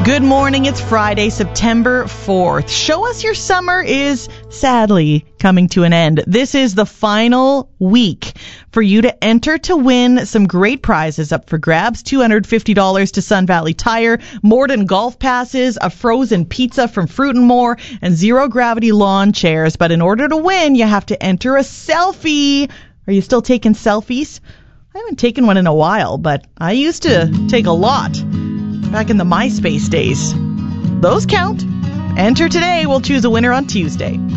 Good morning. It's Friday, September 4th. Show Us Your Summer is sadly coming to an end. This is the final week for you to enter to win some great prizes up for grabs. $250 to Sun Valley Tire, Morden golf passes, a frozen pizza from Fruit and More, and zero gravity lawn chairs. But in order to win, you have to enter a selfie. Are you still taking selfies? I haven't taken one in a while, but I used to take a lot back in the MySpace days. Those count. Enter today. We'll choose a winner on Tuesday.